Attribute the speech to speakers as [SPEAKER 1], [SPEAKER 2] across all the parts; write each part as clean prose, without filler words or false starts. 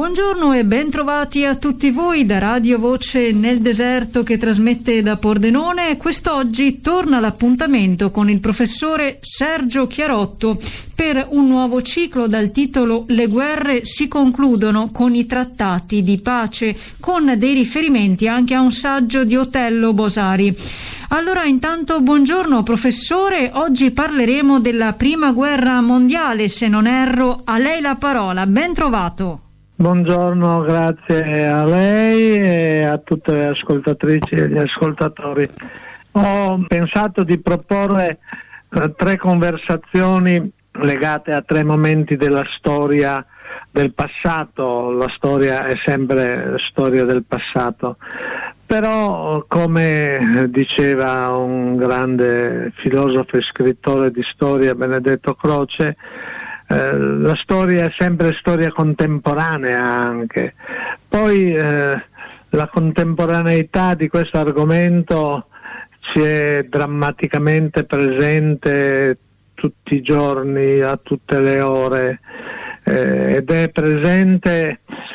[SPEAKER 1] Buongiorno e ben trovati a tutti voi da Radio Voce nel Deserto che trasmette da Pordenone. Quest'oggi torna l'appuntamento con il professore Sergio Chiarotto per un nuovo ciclo dal titolo Le guerre si concludono con i trattati di pace, con dei riferimenti anche a un saggio di Otello Bosari. Allora, intanto buongiorno professore, oggi parleremo della prima guerra mondiale, se non erro. A lei la parola, ben trovato.
[SPEAKER 2] Buongiorno, grazie a lei e a tutte le ascoltatrici e gli ascoltatori. Ho pensato di proporre 3 conversazioni legate a 3 momenti della storia del passato. La storia è sempre storia del passato, però come diceva un grande filosofo e scrittore di storia, Benedetto Croce, la storia è sempre storia contemporanea anche. Poi la contemporaneità di questo argomento ci è drammaticamente presente tutti i giorni, a tutte le ore, ed è presente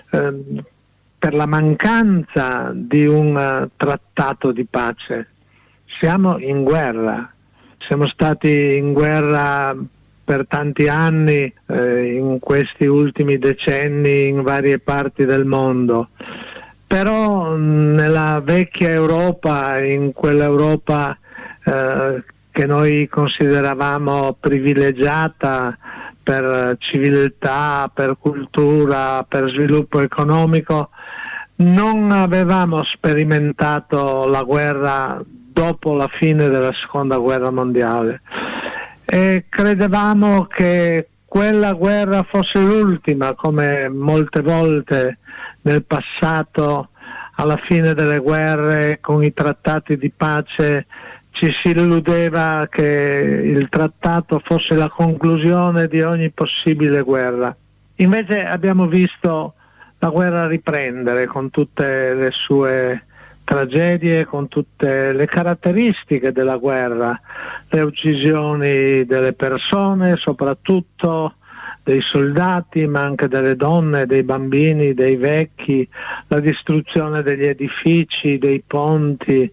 [SPEAKER 2] per la mancanza di un trattato di pace. Siamo in guerra, siamo stati in guerra per tanti anni, in questi ultimi decenni in varie parti del mondo, però nella vecchia Europa, in quell'Europa che noi consideravamo privilegiata per civiltà, per cultura, per sviluppo economico, non avevamo sperimentato la guerra dopo la fine della Seconda Guerra Mondiale. E credevamo che quella guerra fosse l'ultima, come molte volte nel passato alla fine delle guerre con i trattati di pace ci si illudeva che il trattato fosse la conclusione di ogni possibile guerra. Invece abbiamo visto la guerra riprendere con tutte le sue tragedie, con tutte le caratteristiche della guerra, le uccisioni delle persone, soprattutto dei soldati, ma anche delle donne, dei bambini, dei vecchi, la distruzione degli edifici, dei ponti.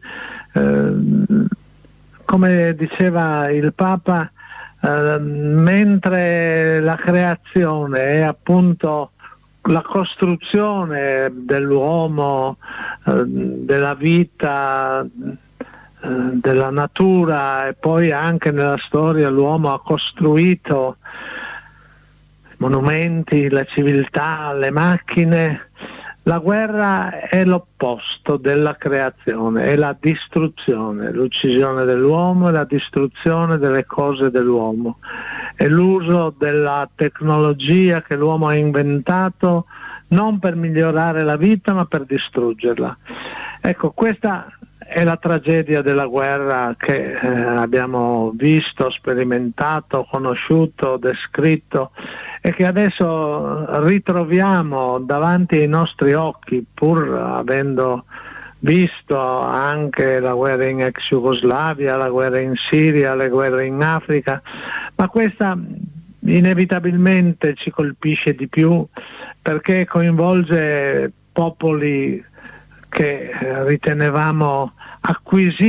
[SPEAKER 2] Come diceva il Papa, mentre la creazione è appunto la costruzione dell'uomo, della vita, della natura, e poi anche nella storia l'uomo ha costruito monumenti, la civiltà, le macchine. La guerra è l'opposto della creazione, è la distruzione, l'uccisione dell'uomo e la distruzione delle cose dell'uomo. È l'uso della tecnologia che l'uomo ha inventato non per migliorare la vita ma per distruggerla. Ecco, questa è la tragedia della guerra che abbiamo visto, sperimentato, conosciuto, descritto e che adesso ritroviamo davanti ai nostri occhi, pur avendo visto anche la guerra in ex Jugoslavia, la guerra in Siria, le guerre in Africa, ma questa inevitabilmente ci colpisce di più perché coinvolge popoli che ritenevamo acquisiti